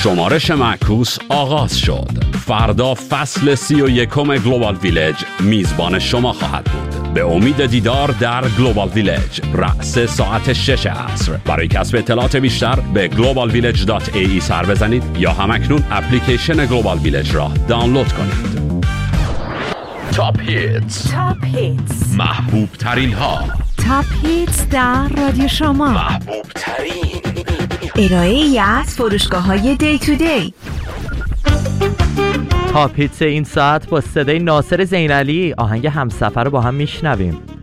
شمارش معکوس آغاز شد. فردا فصل 31 گلوبال ویلج میزبان شما خواهد بود. به امید دیدار در گلوبال ویلج رأس ساعت 6 عصر. برای کسب اطلاعات بیشتر به globalvillage.ae سر بزنید یا همکنون اپلیکیشن گلوبال ویلج را دانلود کنید. تاپ هیتس، محبوب ترین ها. تاپ هیتس در رادیو شما، محبوب ترین ارائه‌ای از فروشگاه‌های دی تو دی. تاپ هیتس این ساعت با صدای ناصر زینعلی، آهنگ همسفر رو با هم میشنویم.